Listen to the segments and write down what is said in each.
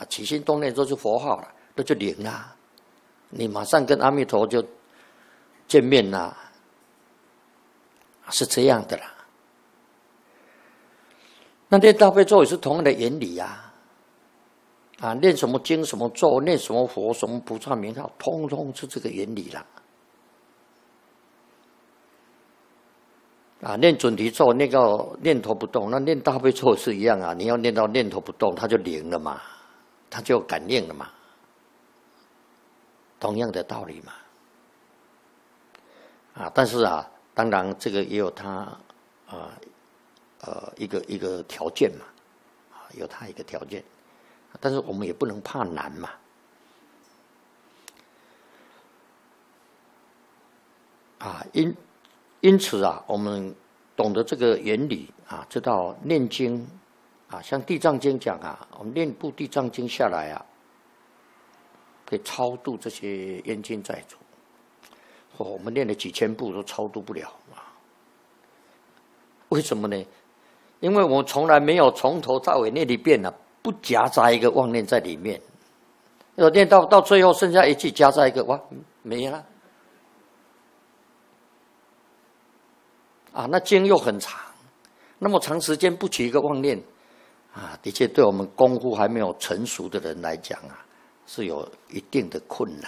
起心动念都是佛号了，那就灵了，你马上跟阿弥陀就见面啦，是这样的啦。那念大悲咒也是同样的原理呀，念什么经、什么咒、念什么佛、什么菩萨名号，通通是这个原理啦。念准提咒念到念头不动，那念大悲咒是一样啊，你要念到念头不动，它就灵了嘛，它就有感应了嘛，同样的道理嘛。但是当然这个也有它一个条件嘛，有它一个条件，但是我们也不能怕难嘛。因此我们懂得这个原理知道念经像地藏经讲我们念部地藏经下来可以超度这些冤亲债主。我们念了几千部都超度不了为什么呢？因为我从来没有从头到尾念一遍不夹杂一个妄念在里面。要念到最后剩下一句夹杂一个没了。那经又很长，那么长时间不起一个妄念的确对我们功夫还没有成熟的人来讲是有一定的困难。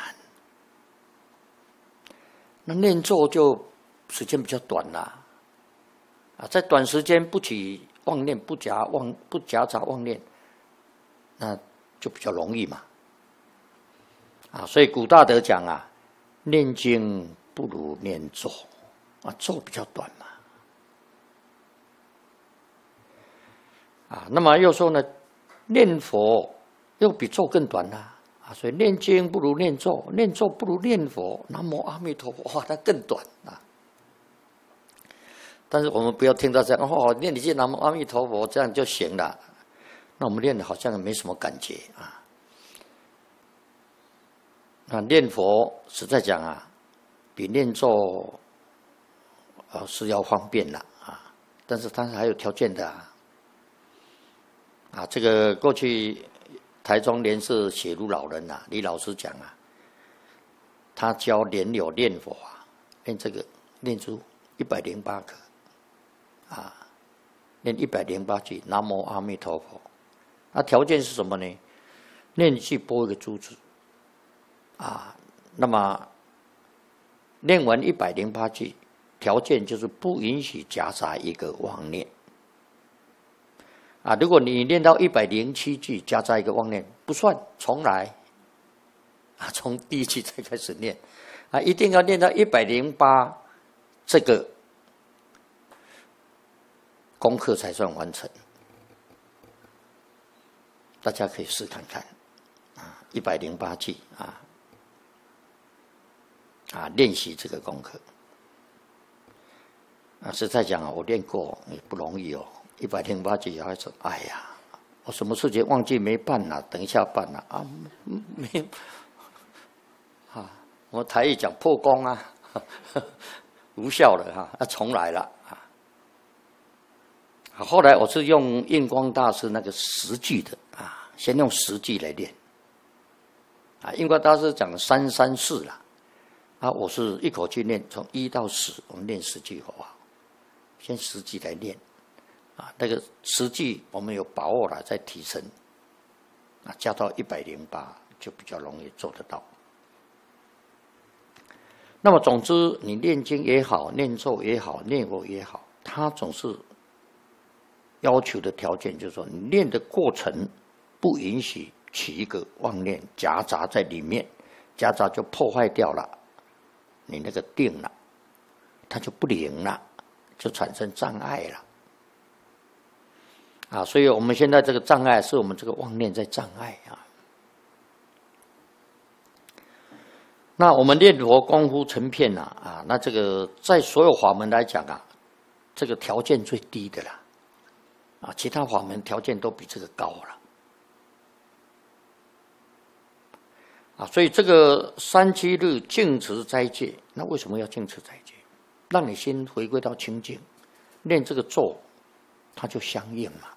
那念咒就时间比较短啦，在短时间不起妄念，不夹杂妄念，那就比较容易嘛。所以古大德讲念经不如念咒咒比较短嘛。那么又说呢，念佛又比咒更短啦所以念经不如念咒，念咒不如念佛。南无阿弥陀佛，它更短但是我们不要听到这样念一句南无阿弥陀佛这样就行了，那我们念的好像没什么感觉那念佛实在讲比念咒是要方便了但是它还有条件的这个过去台中莲社写入老人李老师讲他教莲友念佛念这个念出108颗念108句南无阿弥陀佛。条件是什么呢？念一句拨一个珠子那么念完108句，条件就是不允许夹杂一个妄念如果你念到107句夹杂一个妄念不算，重来从第一句再开始念一定要念到108这个功课才算完成。大家可以试看看108句练习这个功课实在讲我练过也不容易108句还说哎呀我什么事情忘记没办等一下办没我台语讲破功无效了重来了后来我是用印光大师那个10句的先用10句来练印光大师讲334啦我是一口气念从1到10，我们练10句好不好？先10句来练那个10句我们有把握了再提升加到108就比较容易做得到。那么总之你念经也好，念咒也好，念佛也好，它总是要求的条件就是说你念的过程不允许起一个妄念夹杂在里面，夹杂就破坏掉了你那个定了，它就不灵了，就产生障碍了所以我们现在这个障碍是我们这个妄念在障碍那我们念佛功夫成片那这个在所有法门来讲这个条件最低的啦其他法门条件都比这个高了所以这个37日净持斋戒，那为什么要净持斋戒？让你先回归到清净，念这个咒它就相应嘛